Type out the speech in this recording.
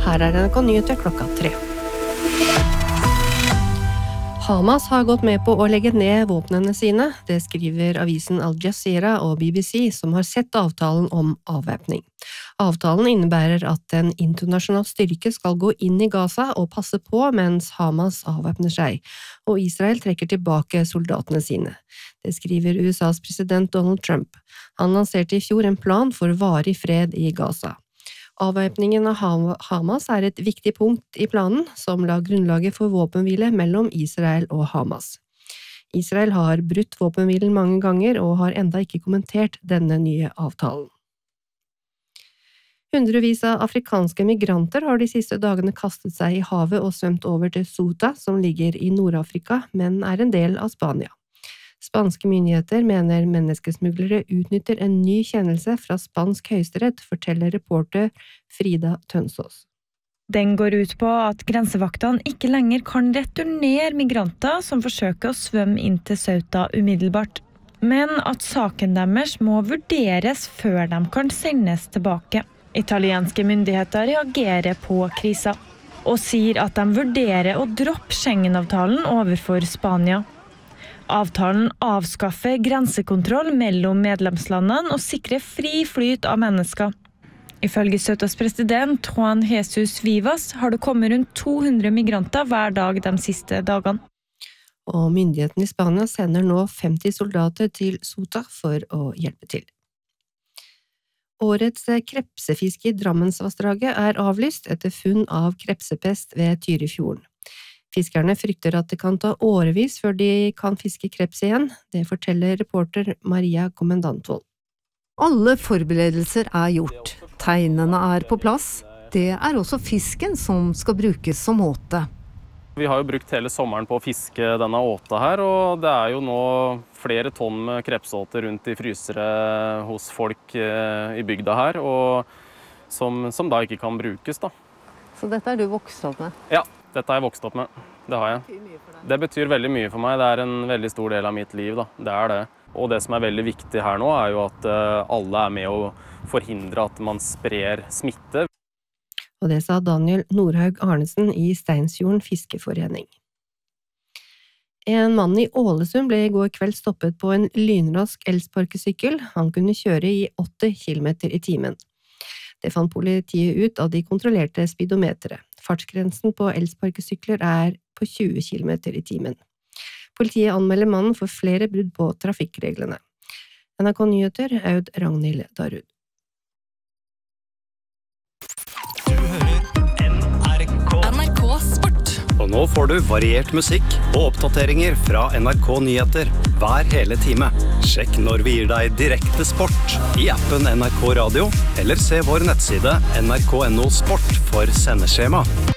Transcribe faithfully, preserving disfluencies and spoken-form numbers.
Her er N R K Nyheter klokka tre. Hamas har gått med på å legge ned våpnene sine, det skriver avisen Al Jazeera og B B C, som har sett avtalen om avvæpning. Avtalen innebærer at en internasjonal styrke skal gå inn i Gaza og passe på mens Hamas avvæpner seg, og Israel trekker tilbake soldatene sine. Det skriver U S A's president Donald Trump. Han lanserte i fjor en plan for varig fred i Gaza. Avvæpningen av Hamas er et viktig punkt i planen, som la grunnlaget for våpenhvile mellom Israel og Hamas. Israel har brutt våpenhvilen mange ganger og har enda ikke kommentert denne nye avtalen. Hundrevis av afrikanske migranter har de siste dagene kastet seg i havet og svømt over til Ceuta, som ligger i Nord-Afrika, men er en del av Spania. Spanske myndigheter mener menneskesmuglere utnytter en ny kjennelse fra spansk høyesterett, forteller reporter Frida Tønsås. Den går ut på at grensevaktene ikke lenger kan returnere migranter som forsøker å svømme inn til Ceuta umiddelbart, men at saken deres må vurderes før de kan sendes tilbake. Italienske myndigheter reagerer på krisa og sier at de vurderer å droppe Schengen-avtalen overfor Spania. Avtalen avskaffer grensekontroll mellom medlemslandene og sikrer fri flyt av mennesker. Ifølge Ceutas president Juan Jesus Vivas har det kommet rundt to hundre migranter hver dag de siste dagene. Og myndighetene i Spania sender nå femti soldater til Ceuta for å hjelpe til. Årets krepsefiske i Drammensvassdraget er avlyst etter funn av krepsepest ved Tyrifjorden. Fiskerne frykter at det kan ta årevis før de kan fiske kreps igjen, det forteller reporter Maria Kommendantvold. Alle forberedelser er gjort, tegnene er på plass, det er også fisken som skal brukes som åte. Vi har jo brukt hele sommeren på å fiske denne åta her, og det er jo nå flere tonn med krepsåter rundt i frysere hos folk i bygda her, og som, som da ikke kan brukes da. Så dette er du vokst opp med? Ja, dette har jeg vokst opp med. Det har jeg. Det betyr veldig mye for meg. Det er en veldig stor del av mitt liv, da. Det er det. Og det som er veldig viktig her nå er jo at alle er med å forhindre at man sprer smitte. Og det sa Daniel Nordhaug Arnesen i Steinsfjorden Fiskeforening. En mann i Ålesund ble i går kveld stoppet på en lynrask elsparkesykkel. Han kunne kjøre i åtti kilometer i timen. Det fant politiet ut av de kontrollerte speedometeret. Fartsgrensen på elsparkesykler er på tjue kilometer i timen. Politiet anmelder mannen for flere brudd på trafikkreglene. N R K Nyheter, Aud Ragnhild Darud. Du hører N R K. N R K Sport. Og nå får du variert musikk og oppdateringer fra N R K Nyheter hver hele time. Sjekk når vi gir deg direkte sport i appen N R K Radio, eller se vår nettside N R K punktum no sport for sendeskjema.